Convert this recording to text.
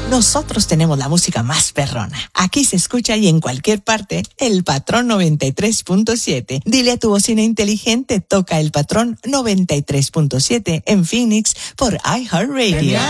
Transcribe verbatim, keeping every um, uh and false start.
Nosotros tenemos la música más perrona. Aquí se escucha y en cualquier parte, El Patrón noventa y tres punto siete. Dile a tu bocina inteligente, toca El Patrón noventa y tres punto siete en Phoenix por iHeartRadio.